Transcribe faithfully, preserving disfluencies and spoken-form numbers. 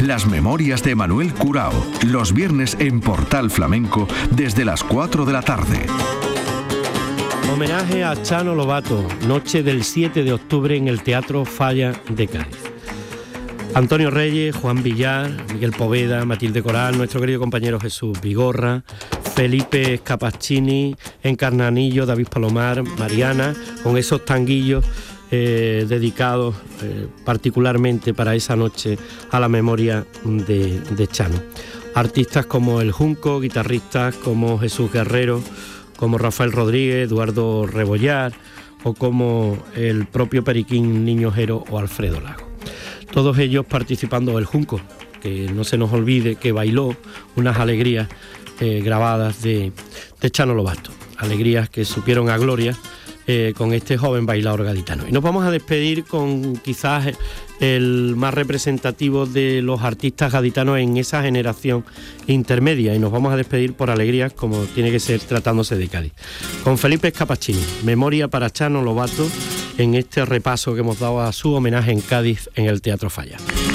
Las memorias de Manuel Curao, los viernes en Portal Flamenco desde las cuatro de la tarde. Homenaje a Chano Lobato, noche del siete de octubre en el Teatro Falla de Cádiz. Antonio Reyes, Juan Villar, Miguel Poveda, Matilde Coral, nuestro querido compañero Jesús Vigorra, Felipe Scapaccini, Encarnanillo, David Palomar, Mariana, con esos tanguillos eh, dedicados eh, particularmente para esa noche a la memoria de, de Chano. Artistas como El Junco, guitarristas como Jesús Guerrero, como Rafael Rodríguez, Eduardo Rebollar o como el propio Periquín Niño Jero o Alfredo Lago. Todos ellos participando del Junco, que no se nos olvide que bailó unas alegrías eh, grabadas de, de Chano Lobato, alegrías que supieron a gloria eh, con este joven bailador gaditano. Y nos vamos a despedir con quizás el más representativo de los artistas gaditanos en esa generación intermedia, y nos vamos a despedir por alegrías como tiene que ser tratándose de Cádiz, con Felipe Scapaccini, Memoria para Chano Lobato, en este repaso que hemos dado a su homenaje en Cádiz en el Teatro Falla.